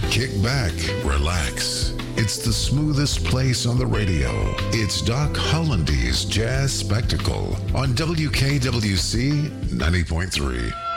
Kick back, relax. It's the smoothest place on the radio. It's Doc Hollandy's Jazz Spectacle on WKWC 90.3.